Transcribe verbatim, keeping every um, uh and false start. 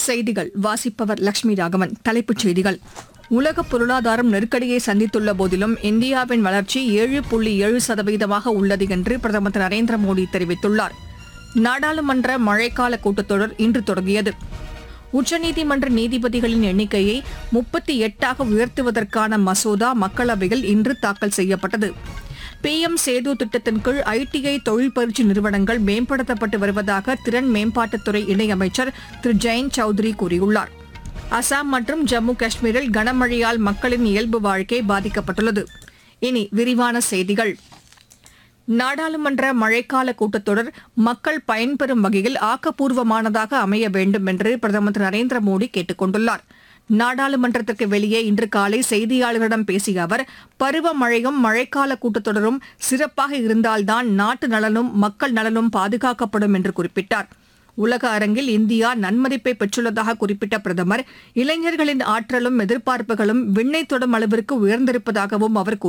செய்திகள் வாசிப்பவர் லட்சுமி ராகவன். தலைப்புச் செய்திகள். உலக பொருளாதாரம் நெருக்கடியை சந்தித்துள்ள போதிலும் இந்தியாவின் வளர்ச்சி ஏழு புள்ளி ஏழு சதவீதமாக உள்ளது என்று பிரதமர் திரு நரேந்திர மோடி தெரிவித்துள்ளார். நாடாளுமன்ற மழைக்கால கூட்டத்தொடர் இன்று தொடங்கியது. உச்சநீதிமன்ற நீதிபதிகளின் எண்ணிக்கையை முப்பத்தி எட்டாக உயர்த்துவதற்கான மசோதா மக்களவையில் இன்று தாக்கல் செய்யப்பட்டது. பி எம் சேது திட்டத்தின் கீழ் ஐடிஐ தொழில் பயிற்சி நிறுவனங்கள் மேம்படுத்தப்பட்டு வருவதாக திறன் மேம்பாட்டுத்துறை இணையமைச்சர் திரு ஜெயந்த் சௌத்ரி கூறியுள்ளார். அசாம் மற்றும் ஜம்மு காஷ்மீரில் கனமழையால் மக்களின் இயல்பு வாழ்க்கை பாதிக்கப்பட்டுள்ளது. இனி விரிவான செய்திகள். நாடாளுமன்ற மழைக்கால கூட்டத்தொடர் மக்கள் பயன்பெறும் வகையில் ஆக்கப்பூர்வமானதாக அமைய வேண்டும் என்று பிரதமர் திரு நரேந்திர மோடி கேட்டுக் கொண்டுள்ளார். நாடாளுமன்றத்திற்கு வெளியே இன்று காலை செய்தியாளர்களிடம் பேசிய அவர், பருவமழையும் மழைக்கால கூட்டத்தொடரும் சிறப்பாக இருந்தால்தான் நாட்டு நலனும் மக்கள் நலனும் பாதுகாக்கப்படும் என்று குறிப்பிட்டார். உலக அரங்கில் இந்தியா நன்மதிப்பை பெற்றுள்ளதாக குறிப்பிட்ட பிரதமர், இளைஞர்களின் ஆற்றலும் எதிர்பார்ப்புகளும் விண்ணை தொடும் அளவிற்கு உயர்ந்திருப்பதாகவும் அவர் கூறினார்.